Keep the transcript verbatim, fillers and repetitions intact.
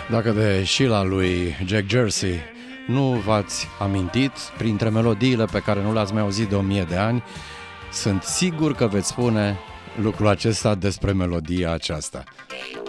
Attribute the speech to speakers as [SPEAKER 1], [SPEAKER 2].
[SPEAKER 1] Dacă de Sheila lui Jack Jersey nu v-ați amintit, printre melodiile pe care nu le-ați mai auzit de o mie de ani, sunt sigur că veți spune lucrul acesta despre melodia aceasta.